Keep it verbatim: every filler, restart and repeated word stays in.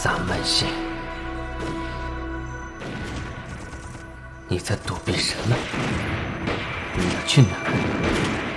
萨满信，你在躲避什么？你要去哪儿？